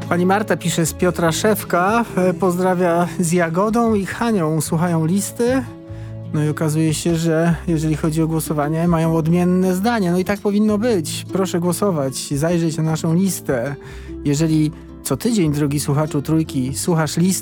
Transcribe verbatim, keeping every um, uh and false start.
Pani Marta pisze z Piotraszewka, e, pozdrawia z Jagodą i Hanią, słuchają listy. No i okazuje się, że jeżeli chodzi o głosowanie, mają odmienne zdanie. No i tak powinno być. Proszę głosować, zajrzeć na naszą listę. Jeżeli co tydzień, drogi słuchaczu Trójki, słuchasz listy,